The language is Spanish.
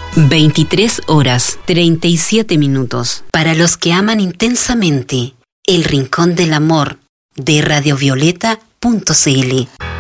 23 horas 37 minutos. Para los que aman intensamente, El Rincón del Amor de radiovioleta.cl.